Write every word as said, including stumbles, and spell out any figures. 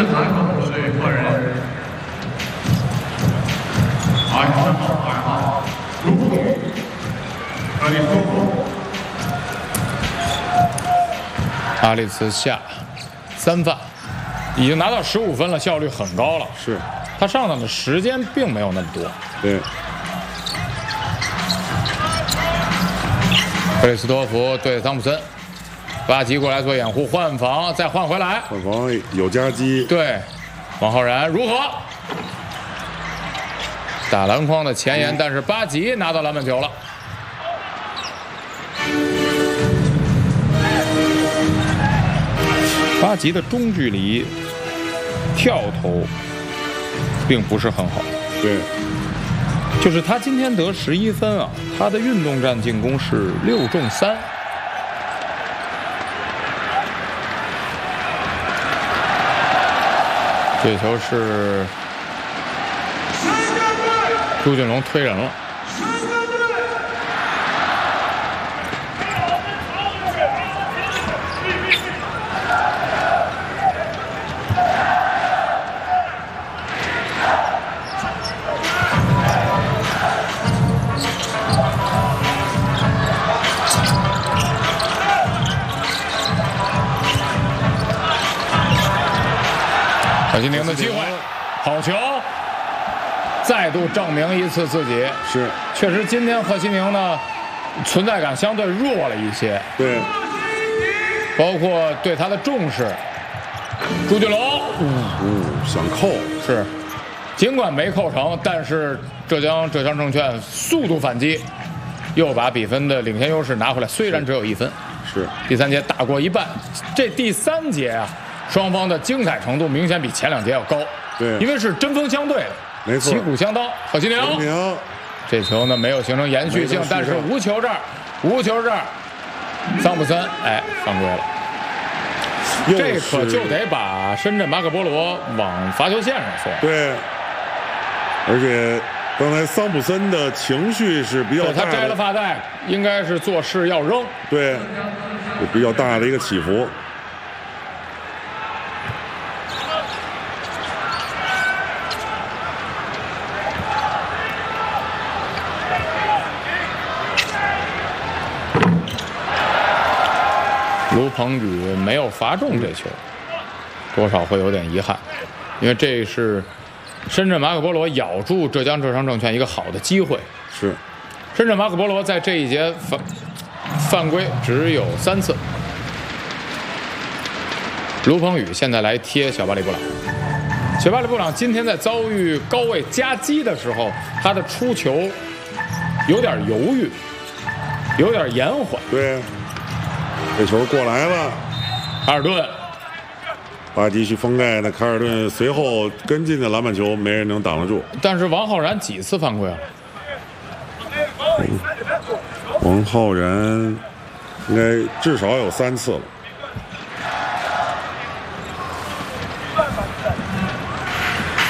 制裁口水换人。二号、二号，卢普，阿里松普， 阿里茨下三犯，已经拿到十五分了，效率很高了。 是， 他上场的时间并没有那么多。 对。 克里斯托弗对桑普森，巴吉过来做掩护，换防，再换回来， 换防有夹击。 对，王浩然如何打篮筐的前沿，但是巴吉拿到篮板球了。巴吉的中距离跳投并不是很好。 对。 就是他今天得十一分啊，他的运动战进攻是六中三。这球是朱俊龙推人了。何西宁的机会，好球，再度证明一次自己是。 确实，今天何西宁呢存在感相对弱了一些。 对， 包括对他的重视。朱俊龙， 嗯，想扣是，尽管没扣成，但是浙江浙江证券速度反击，又把比分的领先优势拿回来。虽然只有一分， 是第三节打过一半，这第三节啊。 双方的精彩程度明显比前两节要高， 对， 因为是针锋相对的， 没错， 旗鼓相当。何西宁，这球呢没有形成延续性，但是无球这儿，无球这儿，桑普森哎犯规了，这可就得把深圳马可波罗往罚球线上送。 对，而且刚才桑普森的情绪是比较大的， 他摘了发带，应该是做事要扔， 对，有比较大的一个起伏。 卢鹏宇没有罚中这球，多少会有点遗憾，因为这是深圳马可波罗咬住浙江浙商证券一个好的机会。 是， 深圳马可波罗在这一节犯犯规只有三次。卢鹏宇现在来贴小巴里布朗，小巴里布朗今天在遭遇高位夹击的时候，他的出球有点犹豫，有点延缓。 对。 这球过来了， 卡尔顿， 巴基去封盖的卡尔顿随后跟进的篮板球，没人能挡得住。 但是王浩然几次犯规了？ 王浩然应该至少有三次了。